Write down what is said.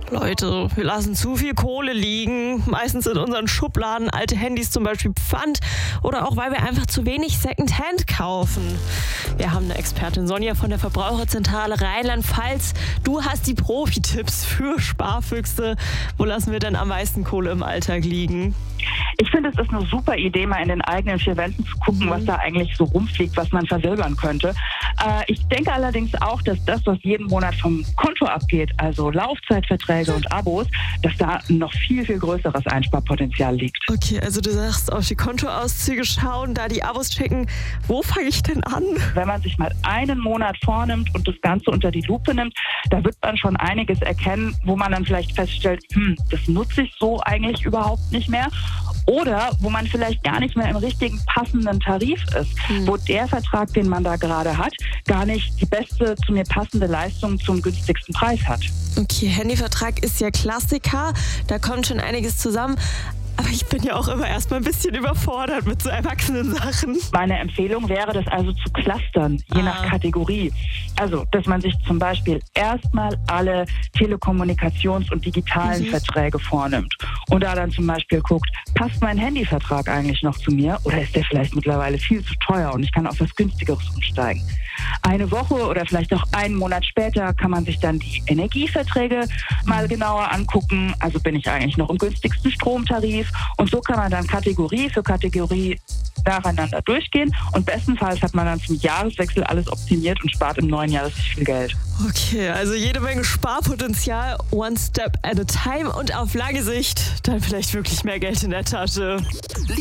Leute, wir lassen zu viel Kohle liegen. Meistens in unseren Schubladen, alte Handys zum Beispiel Pfand oder auch, weil wir einfach zu wenig Secondhand kaufen. Wir haben eine Expertin, Sonja von der Verbraucherzentrale Rheinland-Pfalz. Du hast die Profi-Tipps für Sparfüchse. Wo lassen wir denn am meisten Kohle im Alltag liegen? Ich finde, es ist eine super Idee, mal in den eigenen vier Wänden zu gucken, was da eigentlich so rumfliegt, was man versilbern könnte. Ich denke allerdings auch, dass das, was jeden Monat vom Konto abgeht, also Laufzeitverträge und Abos, dass da noch viel, viel größeres Einsparpotenzial liegt. Okay, also du sagst, auf die Kontoauszüge schauen, da die Abos checken. Wo fange ich denn an? Wenn man sich mal einen Monat vornimmt und das Ganze unter die Lupe nimmt, da wird man schon einiges erkennen, wo man dann vielleicht feststellt, das nutze ich so eigentlich überhaupt nicht mehr. Oder wo man vielleicht gar nicht mehr im richtigen passenden Tarif ist, wo der Vertrag, den man da gerade hat, gar nicht die beste zu mir passende Leistung zum günstigsten Preis hat. Okay, Handyvertrag ist ja Klassiker, da kommt schon einiges zusammen. Aber ich bin ja auch immer erstmal ein bisschen überfordert mit so erwachsenen Sachen. Meine Empfehlung wäre, das also zu clustern, je nach Kategorie. Also, dass man sich zum Beispiel erstmal alle Telekommunikations- und digitalen Verträge vornimmt. Und da dann zum Beispiel guckt, passt mein Handyvertrag eigentlich noch zu mir? Oder ist der vielleicht mittlerweile viel zu teuer und ich kann auf was Günstigeres umsteigen? Eine Woche oder vielleicht auch einen Monat später kann man sich dann die Energieverträge mal genauer angucken. Also bin ich eigentlich noch im günstigsten Stromtarif? Und so kann man dann Kategorie für Kategorie nacheinander durchgehen. Und bestenfalls hat man dann zum Jahreswechsel alles optimiert und spart im neuen Jahr richtig viel Geld. Okay, also jede Menge Sparpotenzial, one step at a time und auf lange Sicht dann vielleicht wirklich mehr Geld in der Tasche.